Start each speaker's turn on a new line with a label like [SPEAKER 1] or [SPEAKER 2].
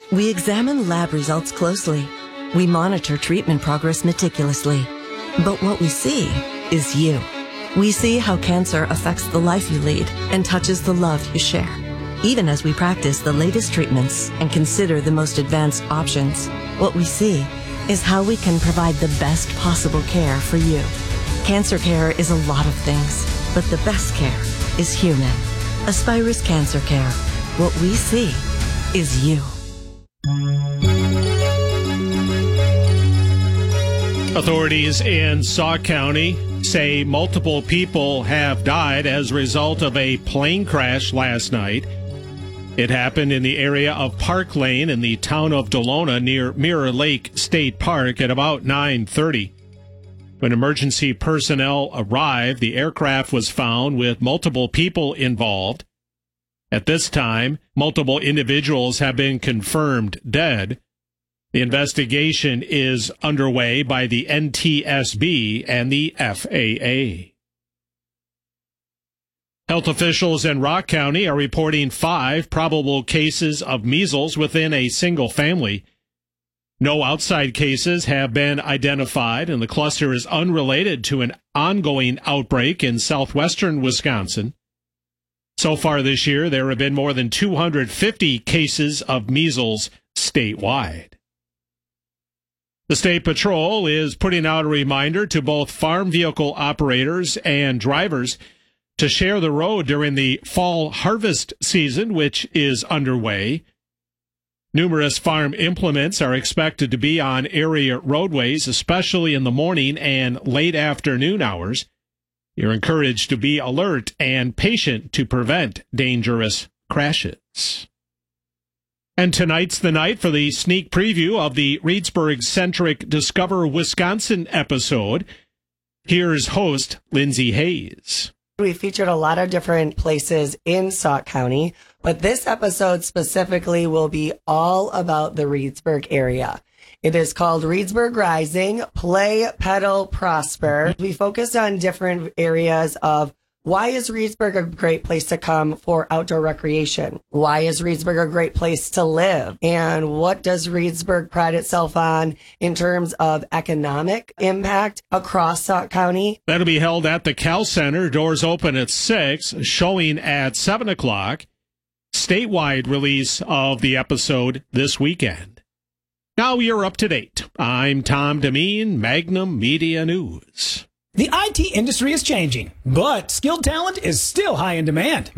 [SPEAKER 1] We examine lab results closely. We monitor treatment progress meticulously. But what we see is you. We see how cancer affects the life you lead and touches the love you share. Even as we practice the latest treatments and consider the most advanced options, what we see is how we can provide the best possible care for you. Cancer care is a lot of things, but the best care is human. Aspirus Cancer Care. What we see is you.
[SPEAKER 2] Authorities in Sauk County say multiple people have died as a result of a plane crash last night. It happened in the area of Park Lane in the town of Delona near Mirror Lake State Park at about 9:30. When emergency personnel arrived, the aircraft was found with multiple people involved. At this time, multiple individuals have been confirmed dead. The investigation is underway by the NTSB and the FAA. Health officials in Rock County are reporting 5 probable cases of measles within a single family. No outside cases have been identified, and the cluster is unrelated to an ongoing outbreak in southwestern Wisconsin. So far this year, there have been more than 250 cases of measles statewide. The State Patrol is putting out a reminder to both farm vehicle operators and drivers to share the road during the fall harvest season, which is underway. Numerous farm implements are expected to be on area roadways, especially in the morning and late afternoon hours. You're encouraged to be alert and patient to prevent dangerous crashes. And tonight's the night for the sneak preview of the Reedsburg-centric Discover Wisconsin episode. Here's host Lindsay Hayes.
[SPEAKER 3] We featured a lot of different places in Sauk County, but this episode specifically will be all about the Reedsburg area. It is called Reedsburg Rising, Play, Pedal, Prosper. We focus on different areas of why is Reedsburg a great place to come for outdoor recreation? Why is Reedsburg a great place to live? And what does Reedsburg pride itself on in terms of economic impact across Sauk County?
[SPEAKER 2] That'll be held at the Cal Center. Doors open at 6, showing at 7 o'clock. Statewide release of the episode this weekend. Now you're up to date. I'm Tom Demeen, Magnum Media News.
[SPEAKER 4] The IT industry is changing, but skilled talent is still high in demand.